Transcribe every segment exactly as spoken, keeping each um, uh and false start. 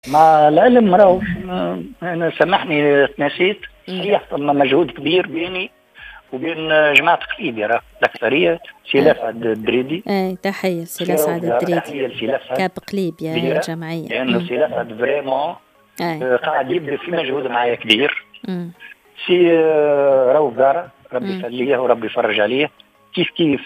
مع العلم راهو انا سامحني تنسيت صحيح ثم مجهود كبير بيني وبين جماعة قليبية راه الأكثرية سي لسعد الدريدي. اي تحية سي لسعد الدريدي كاب قليبية الجمعية، لأنه سي لسعد فريمون قاعد يبذل في مجهود معايا كبير. مم. سي راهو زارة ربي يخليه وربي يفرج عليه، كيف كيف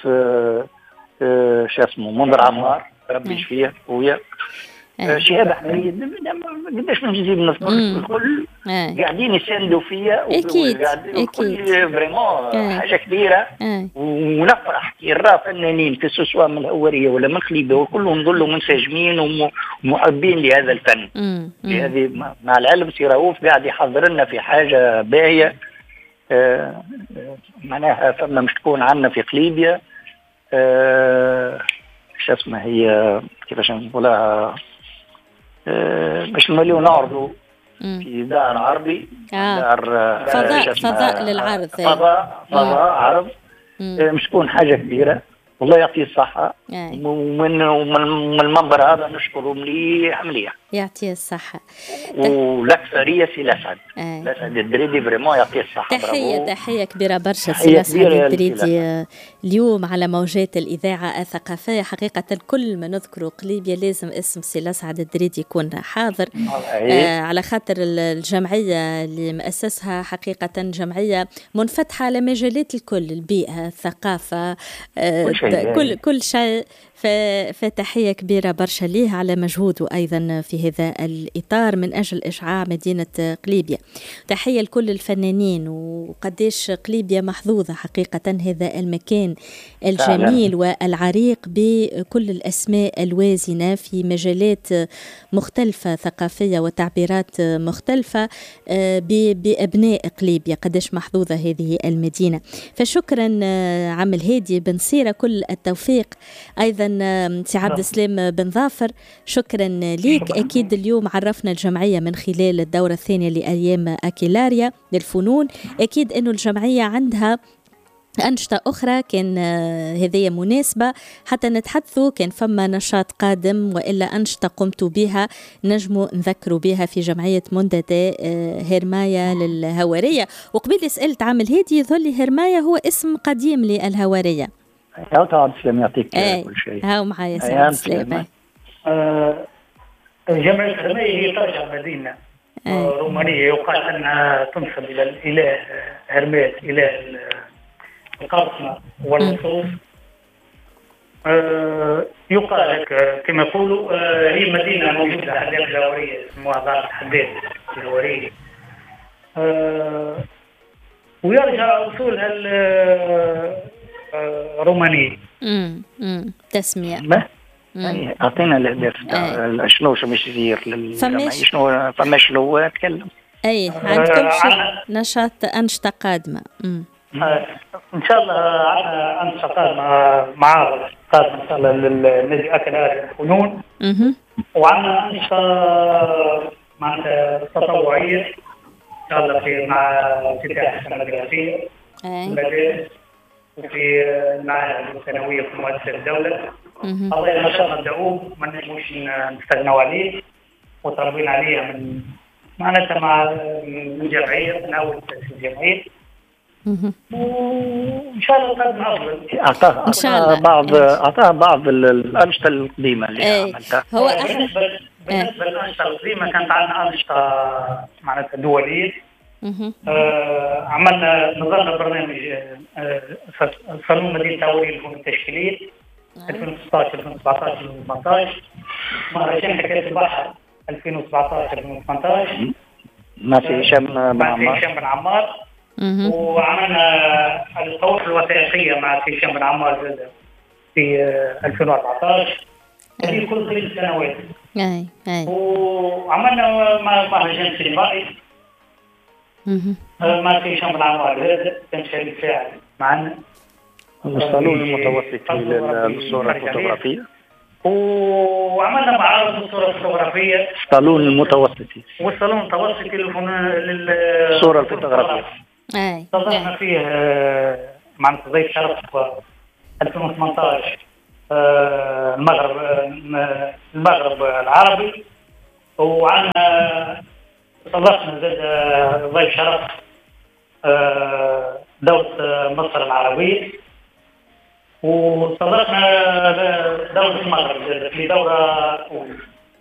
شو اسمه منذر عمار ربي يشفيه خويا. شهادة حميد قداش من جديد نذكر الكل قاعدين يساندوا فيا اكيد اكيد فريمون حاجه كبيره. أي. ونفرح كي نرى فنانين كسوا من الهواريه ولا من قليبه وكلهم ظلوا منسجمين ومحبين لهذا الفن. هذه مع العلم سي رؤوف قاعد يحضر لنا في حاجه باهيه. آه معناها فما مش تكون عندنا في قليبيه آه شو اسمها هي كيفاش نقولها مش المليون نعرضوا في دار عربي. آه. دار فضاء فضاء للعرض. فضاء فضاء عرض مش تكون حاجة كبيرة والله يعطيه الصحة. ومن ومن المنبر هذا نشكره مليح مليح يعطيه الصحة. والأكثرية سي لسعد لسعد الدريدي فريمون يعطيه الصحة. تحية تحية كبيرة برشا سي لسعد الدريدي اليوم على موجات الإذاعة الثقافية. حقيقة كل ما نذكر قليبية لازم اسم سي لسعد الدريدي يكون حاضر. آه على خاطر الجمعية اللي مؤسسها حقيقة جمعية منفتحة على مجالات الكل، البيئة، الثقافة، آه كل كل شيء. فتحية كبيرة برشا ليه على مجهوده أيضا في هذا الإطار من أجل إشعاع مدينة قليبية. تحية لكل الفنانين وقديش قليبية محظوظة حقيقة هذا المكان الجميل والعريق بكل الأسماء الوازنة في مجالات مختلفة ثقافية وتعبيرات مختلفة بأبناء قليبية. قديش محظوظة هذه المدينة. فشكرا عم الهادي بن صيرة، كل التوفيق. أيضا سي عبد السلام بن ظافر شكرا ليك. أكيد اليوم عرفنا الجمعية من خلال الدورة الثانية لأيام أكيلاريا للفنون. أكيد أنه الجمعية عندها أنشطة أخرى كان هذه مناسبة حتى نتحدثوا. كان فما نشاط قادم وإلا أنشطة قمتوا بها نجموا نذكروا بها في جمعية منتدى هرماية للهوارية. وقبل سألت عامل هادي يظل هرماية هو اسم قديم للهوارية. هاو عبد السلام يعطيك كل شيء. هاو معايا سي عبد السلام. جمعية هرماية هي ترجع مدينة رومانية يقال أنها تنسب إلى الإله هرميس إله القرصنة والنصوص. أه يقال لك كما يقولوا أه هي مدينة موجودة حدائق الهوارية اسمها دار الحدائق الهوارية. أه ويرجع أصولها الرومانية. امم امم تسمية. أعطينا الأهداف شنو شو مش يصير للجمعية شنو فما شنو تكلم. أي عندكم شيء نشاط أنشطة قادمة. امم ان شاء الله عندنا انشطه قادمه معارض قادمه ان شاء الله للنادي اكيلاريا للفنون. وعندنا انشطه معناتها تطوعيه ان شاء الله في مع افتتاح السنه الدراسيه المدارس وفي المعاهد الثانويه في مؤسسه الدوله. الله ما شاء الله ندعوه ما نجموش نستغنوا عليه وطالبين عليه من معناتها مع الجمعيه من اول تاسيس الجمعيه. وإن شاء الله قد نعرض. أعطاه أعطاه بعض أعطاه بعض الأنشطة القديمة اللي ايه. عملتها. هو بالنسبة بالنسبة للأنشطة القديمة كانت عندنا أنشطة معناتها دولية. آه عملنا نظمنا برنامج آه صالون مدينة هوارية للفنون التشكيلية ألفين وستة عشر ألفين وسبعة عشر ألفين وثمانية عشر. مهرجان حكاية البحر ألفين وسبعة عشر ألفين وثمانية عشر. ما في هشام بن عمار. هشام بن عمار. وعملنا القوافل الوثائقية مع هشام بن عمار في ألفين وأربعة عشر. هذه كل ثلاث سنوات. أي أي. وعملنا مهرجان سينمائي مع هشام بن عمار هذا كان شريك فاعل معنا. الصالون المتوسطي للصورة الفوتوغرافية. وعملنا معارض الصورة الفوتوغرافية. الصالون المتوسطي. والصالون المتوسطي للصورة الفوتوغرافية. اي استضفنا فيه معناتها ضيف شرف ألفين وثمانية عشر المغرب المغرب العربي وعندنا صلحنا زاد ضيف شرف دولة مصر العربية، وصلحنا دولة المغرب في دورة أولى.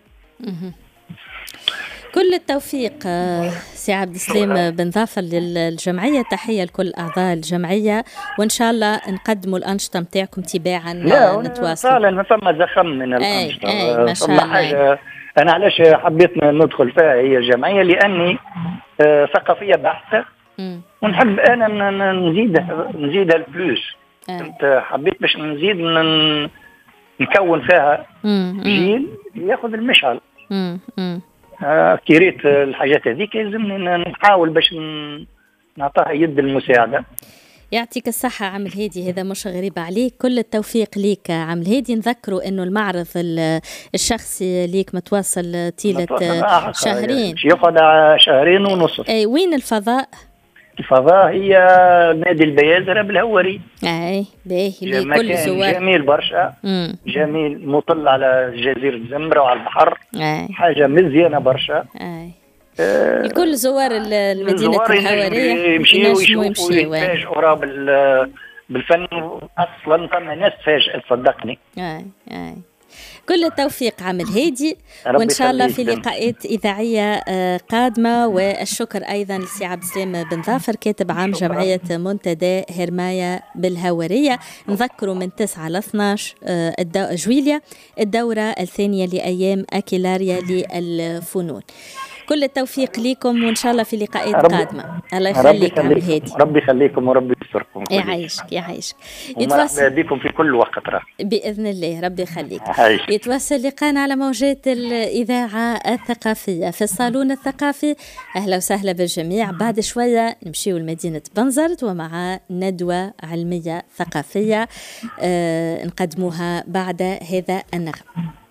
كل التوفيق سي عبد السلام بن ظافر للجمعية، تحية لكل أعضاء الجمعية، وإن شاء الله نقدموا الأنشطة متاعكم تباعا نتواصل. فعلا ما ثم زخم من الأنشطة. أي أي ما شاء الله. أنا علاش حبيت ندخل فيها هي الجمعية لأني آه ثقافية بحتة، ونحب أنا نزيد نزيد البلوس. كنت حبيت باش نزيد نكون فيها جيل ياخذ المشعل. آه كريت الحاجات هذيك لازمني نحاول باش نعطيها يد المساعدة. يعطيك الصحة عم الهادي، هذا مش غريب عليك، كل التوفيق ليك عم الهادي. نذكروا انه المعرض الشخصي ليك متواصل طيلة شهرين، يقعد شهرين ونص. اي وين الفضاء؟ الفضاء هي نادي البيازرة بالهوري. اي باهي لكل زوار. جميل برشا. مم. جميل مطل على جزيرة زمرة وعلى البحر. أي. حاجة مزيانة برشا. اي. الكل زوار المدينة الحوارية يمشيوا يشوفوا ويتفاجئوا راه بالفن، اصلا فما ناس تفاجئت صدقني. اي اي كل التوفيق عام الهادي، وان شاء الله في لقاءات اذاعيه قادمه. والشكر ايضا لسي عبد السلام بن ظافر كاتب عام جمعيه منتدى هرماية بالهوريه. نذكروا من تسعة ل اثناش جويليا الدوره الثانيه لايام اكيلاريا للفنون. كل التوفيق لكم وان شاء الله في لقاءات قادمه. الله يخليك عم الهادي. ربي يخليكم وربي يستركم. يعيشك يعيشك. يتواصل بكم في كل وقت راه باذن الله. ربي يخليك. يتواصل لقانا على موجات الاذاعه الثقافيه في الصالون الثقافي. اهلا وسهلا بالجميع. بعد شويه نمشيو لمدينه بنزرت ومع ندوه علميه ثقافيه آه نقدموها بعد هذا النغم.